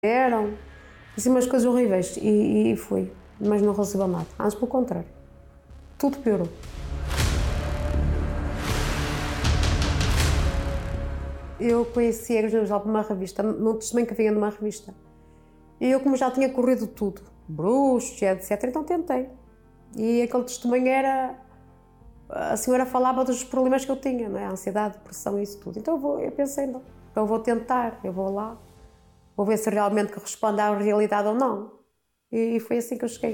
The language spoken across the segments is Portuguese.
Eram assim umas coisas horríveis e fui, mas não recebo nada. Antes, pelo contrário, tudo piorou. Eu conheci a Igreja Universal por uma revista, num testemunho que vinha numa revista. E eu, como já tinha corrido tudo, bruxos, etc., então tentei. E aquele testemunho era... A senhora falava dos problemas que eu tinha, não é? A ansiedade, a depressão e isso tudo. Então eu pensei, não, então vou tentar, eu vou lá. Vou ver se realmente corresponde à realidade ou não. E foi assim que eu cheguei.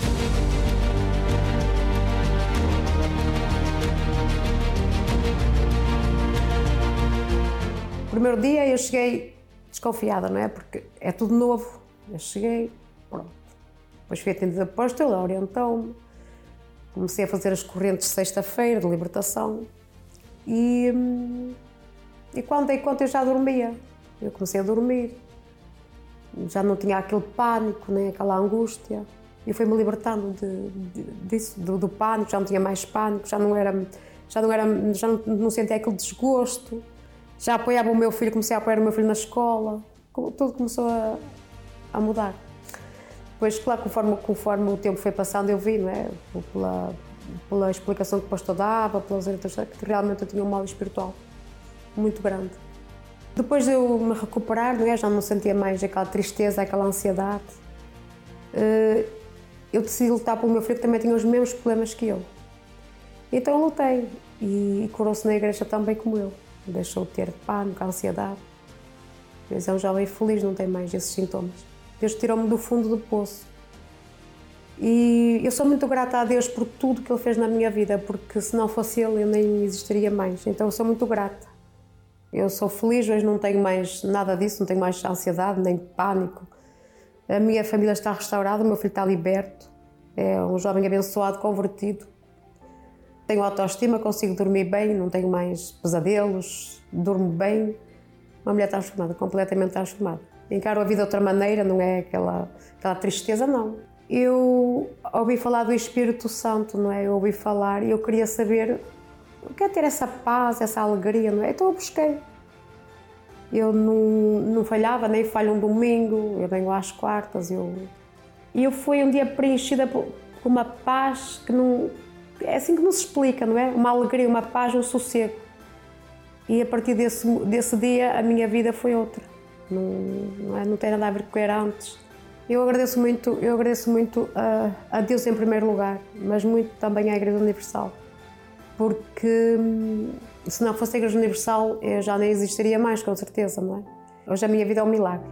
O primeiro dia eu cheguei desconfiada, não é? Porque é tudo novo. Eu cheguei, pronto. Depois fui atendida depois, ele orientou-me. Comecei a fazer as correntes de sexta-feira, de libertação. E quando dei conta eu já dormia. Eu comecei a dormir. Já não tinha aquele pânico, nem aquela angústia. Eu fui-me libertando disso, do pânico, já não tinha mais pânico, já não sentia aquele desgosto. Já apoiava o meu filho, comecei a apoiar o meu filho na escola. Tudo começou a mudar. Depois, claro, conforme o tempo foi passando, eu vi, não é? Pela explicação que o pastor dava, pelas orientações, que realmente eu tinha um mal espiritual muito grande. Depois de eu me recuperar, não é? Já não sentia mais aquela tristeza, aquela ansiedade. Eu decidi lutar pelo meu filho, que também tinha os mesmos problemas que eu. Então eu lutei e curou-se na igreja também como eu. Deixou de ter pânico, ansiedade. Mas é um jovem feliz, não tem mais esses sintomas. Deus tirou-me do fundo do poço. E eu sou muito grata a Deus por tudo que Ele fez na minha vida, porque se não fosse Ele, eu nem existiria mais. Então eu sou muito grata. Eu sou feliz, hoje não tenho mais nada disso, não tenho mais ansiedade, nem pânico. A minha família está restaurada, o meu filho está liberto. É um jovem abençoado, convertido. Tenho autoestima, consigo dormir bem, não tenho mais pesadelos, durmo bem. Uma mulher transformada, completamente transformada. Encaro a vida de outra maneira, não é aquela tristeza, não. Eu ouvi falar do Espírito Santo, não é? Eu ouvi falar e eu queria saber o que é ter essa paz, essa alegria, não é? Então eu busquei. Eu não falhava, nem falho um domingo, eu venho às quartas. E eu fui um dia preenchida por uma paz que não... É assim que não se explica, não é? Uma alegria, uma paz, um sossego. E a partir desse dia a minha vida foi outra. Não tem nada a ver com o que era antes. Eu agradeço muito a Deus em primeiro lugar, mas muito também à Igreja Universal. Porque se não fosse a Igreja Universal eu já nem existiria mais, com certeza, não é? Hoje a minha vida é um milagre.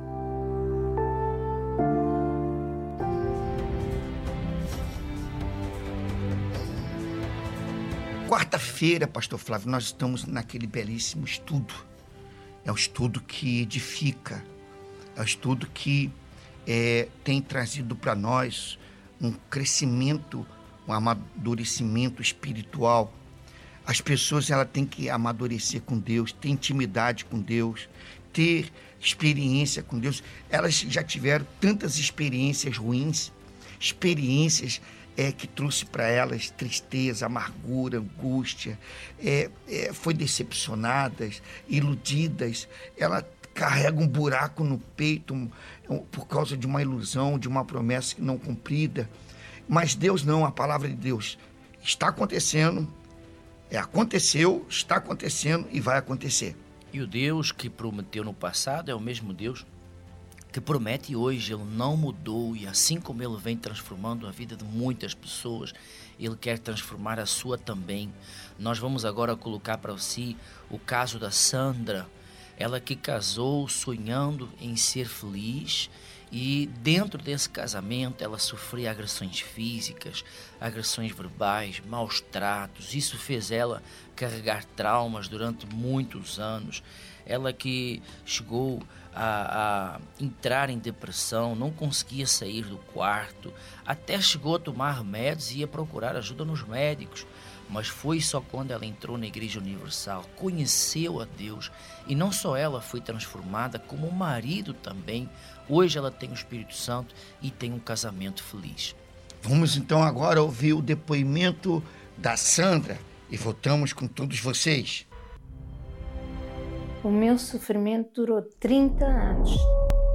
Quarta-feira, pastor Flávio, nós estamos naquele belíssimo estudo. É um estudo que edifica, é um estudo que tem trazido para nós um crescimento, um amadurecimento espiritual. As pessoas têm que amadurecer com Deus, ter intimidade com Deus, ter experiência com Deus. Elas já tiveram tantas experiências ruins, experiências que trouxe para elas tristeza, amargura, angústia, foi decepcionadas, iludidas. Ela carrega um buraco no peito por causa de uma ilusão, de uma promessa não cumprida. Mas Deus não, a palavra de Deus está acontecendo, aconteceu, está acontecendo e vai acontecer. E o Deus que prometeu no passado é o mesmo Deus que promete hoje. Ele não mudou, e assim como Ele vem transformando a vida de muitas pessoas, Ele quer transformar a sua também. Nós vamos agora colocar para si o caso da Sandra, ela que casou sonhando em ser feliz, e dentro desse casamento ela sofria agressões físicas, agressões verbais, maus tratos. Isso fez ela carregar traumas durante muitos anos. Ela que chegou a entrar em depressão, não conseguia sair do quarto, até chegou a tomar remédios e ia procurar ajuda nos médicos. Mas foi só quando ela entrou na Igreja Universal, conheceu a Deus, e não só ela foi transformada, como o marido também. Hoje ela tem o Espírito Santo e tem um casamento feliz. Vamos então agora ouvir o depoimento da Sandra e voltamos com todos vocês. O meu sofrimento durou 30 anos.